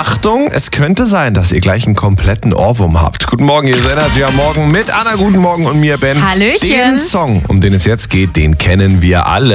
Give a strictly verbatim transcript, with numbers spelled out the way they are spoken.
Achtung, es könnte sein, dass ihr gleich einen kompletten Ohrwurm habt. Guten Morgen, ihr seid Energy am Morgen mit Anna, guten Morgen und mir, Ben. Hallöchen. Den Song, um den es jetzt geht, den kennen wir alle.